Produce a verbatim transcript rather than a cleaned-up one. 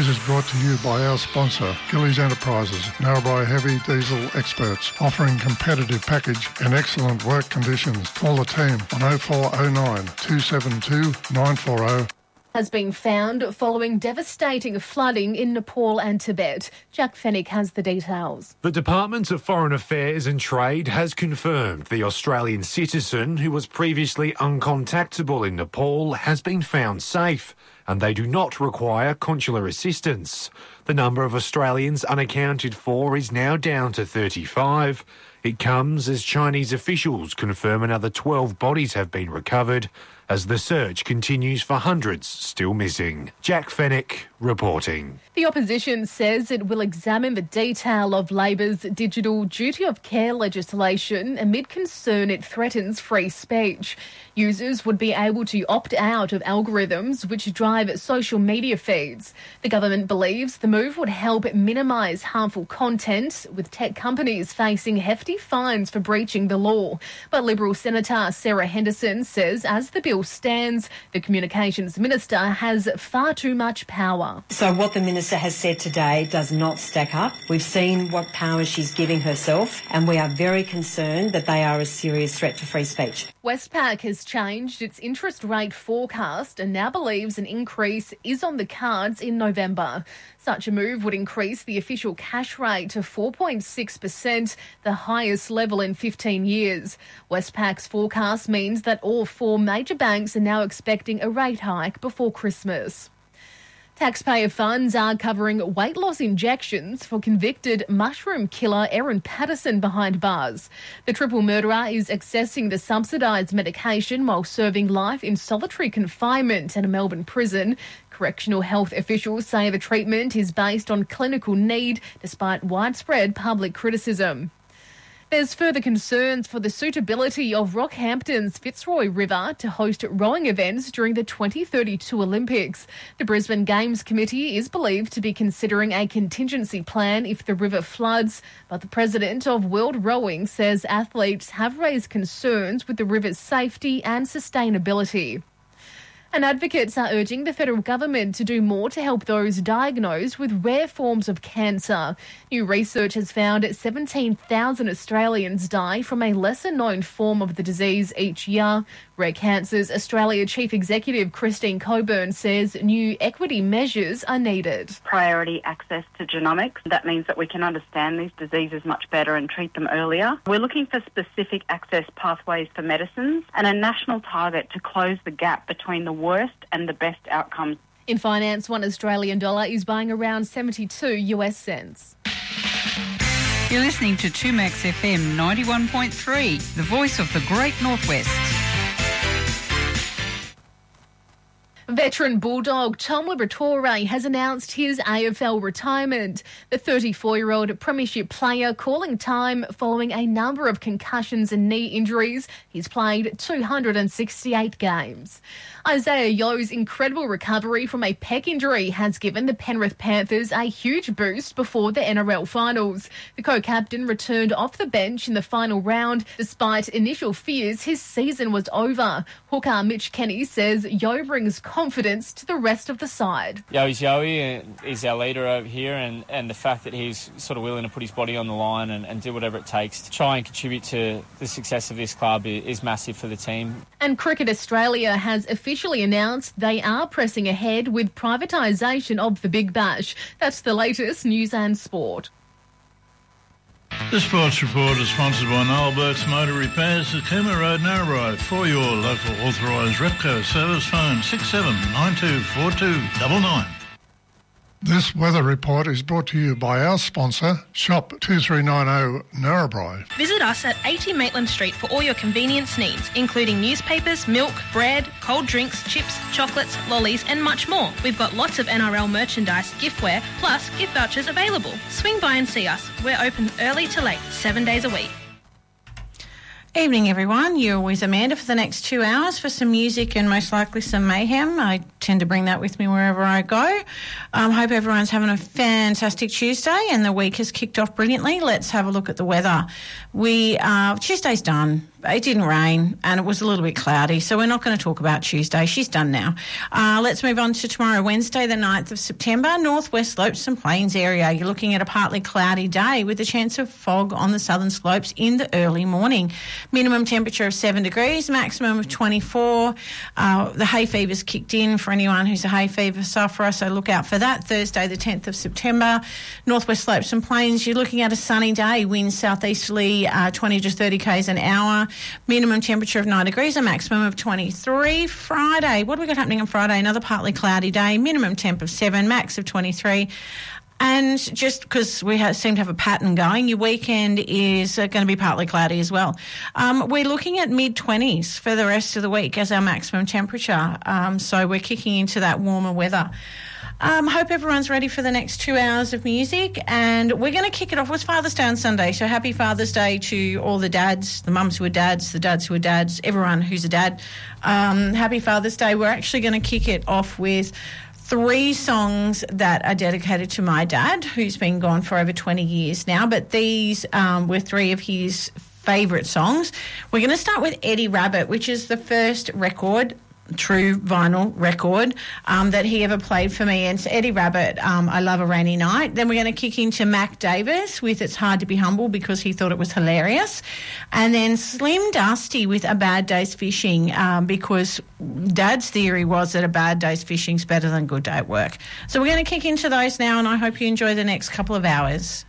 is brought to you by our sponsor, Gillies Enterprises, Narrabri heavy diesel experts, offering competitive package and excellent work conditions. Call the team on oh four oh nine, two seven two, nine four oh. Has been found following devastating flooding in Nepal and Tibet. Jack Fennick has the details. The Department of Foreign Affairs and Trade has confirmed the Australian citizen who was previously uncontactable in Nepal has been found safe, and they do not require consular assistance. The number of Australians unaccounted for is now down to thirty-five. It comes as Chinese officials confirm another twelve bodies have been recovered as the search continues for hundreds still missing. Jack Fennick reporting. The opposition says it will examine the detail of Labor's digital duty of care legislation amid concern it threatens free speech. Users would be able to opt out of algorithms which drive social media feeds. The government believes the move would help minimise harmful content, with tech companies facing hefty fines for breaching the law. But Liberal Senator Sarah Henderson says as the bill stands, the Communications Minister has far too much power. So what the Minister has said today does not stack up. We've seen what power she's giving herself, and we are very concerned that they are a serious threat to free speech. Westpac has changed its interest rate forecast and now believes an increase is on the cards in November. Such a move would increase the official cash rate to four point six percent, the highest level in fifteen years. Westpac's forecast means that all four major banks are now expecting a rate hike before Christmas. Taxpayer funds are covering weight loss injections for convicted mushroom killer Erin Patterson behind bars. The triple murderer is accessing the subsidised medication while serving life in solitary confinement at a Melbourne prison. Correctional health officials say the treatment is based on clinical need despite widespread public criticism. There's further concerns for the suitability of Rockhampton's Fitzroy River to host rowing events during the twenty thirty-two Olympics. The Brisbane Games Committee is believed to be considering a contingency plan if the river floods, but the president of World Rowing says athletes have raised concerns with the river's safety and sustainability. And advocates are urging the federal government to do more to help those diagnosed with rare forms of cancer. New research has found seventeen thousand Australians die from a lesser-known form of the disease each year. Rare Cancers Australia Chief Executive Christine Coburn says new equity measures are needed. Priority access to genomics. That means that we can understand these diseases much better and treat them earlier. We're looking for specific access pathways for medicines and a national target to close the gap between the worst and the best outcomes. In finance, one Australian dollar is buying around seventy-two US cents. You're listening to two Max F M ninety-one point three, the voice of the Great Northwest. Veteran Bulldog Tom Liberatore has announced his A F L retirement. The thirty-four-year-old premiership player calling time following a number of concussions and knee injuries. He's played two hundred sixty-eight games. Isaiah Yo's incredible recovery from a pec injury has given the Penrith Panthers a huge boost before the N R L finals. The co-captain returned off the bench in the final round despite initial fears his season was over. Hooker Mitch Kenny says Yo brings confidence to the rest of the side. Yo's Yoey, and he's our leader over here, and, and the fact that he's sort of willing to put his body on the line and, and do whatever it takes to try and contribute to the success of this club is, is massive for the team. And Cricket Australia has officially announced they are pressing ahead with privatisation of the Big Bash. That's the latest news and sport. This sports report is sponsored by Noel Burke's Motor Repairs at Cooma Road, Narrabri. For your local authorised Repco service, phone six seven nine two four two nine nine. This weather report is brought to you by our sponsor, Shop two three nine zero Narrabri. Visit us at eighty Maitland Street for all your convenience needs, including newspapers, milk, bread, cold drinks, chips, chocolates, lollies and much more. We've got lots of N R L merchandise, giftware, plus gift vouchers available. Swing by and see us. We're open early to late, seven days a week. Evening, everyone. You're with Amanda for the next two hours for some music and most likely some mayhem. I tend to bring that with me wherever I go. Um, hope everyone's having a fantastic Tuesday and the week has kicked off brilliantly. Let's have a look at the weather. We uh, Tuesday's done. it didn't rain and it was a little bit cloudy, so we're not going to talk about Tuesday. She's done now. Uh, let's move on to tomorrow, Wednesday, the ninth of September. Northwest slopes and plains area. You're looking at a partly cloudy day with a chance of fog on the southern slopes in the early morning. Minimum temperature of seven degrees, maximum of twenty-four. Uh, the hay fever's kicked in for anyone who's a hay fever sufferer, so look out for that. Thursday, the tenth of September. Northwest slopes and plains. You're looking at a sunny day. Winds southeasterly uh, twenty to thirty k's an hour. Minimum temperature of nine degrees, a maximum of twenty-three. Friday, what have we got happening on Friday? Another partly cloudy day, minimum temp of seven, max of twenty-three. And just because we have, seem to have a pattern going, your weekend is uh, going to be partly cloudy as well. Um, we're looking at mid-twenties for the rest of the week as our maximum temperature. Um, so we're kicking into that warmer weather. Um, hope everyone's ready for the next two hours of music, and we're going to kick it off with Father's Day on Sunday. So happy Father's Day to all the dads, the mums who are dads, the dads who are dads, everyone who's a dad. Um, happy Father's Day. We're actually going to kick it off with three songs that are dedicated to my dad, who's been gone for over twenty years now, but these um, were three of his favourite songs. We're going to start with Eddie Rabbitt, which is the first record, true vinyl record um, that he ever played for me. And it's Eddie Rabbitt, um, I Love a Rainy Night. Then we're going to kick into Mac Davis with It's Hard to Be Humble because he thought it was hilarious. And then Slim Dusty with A Bad Day's Fishing um, because Dad's theory was that a bad day's fishing's better than a good day at work. So we're going to kick into those now, and I hope you enjoy the next couple of hours.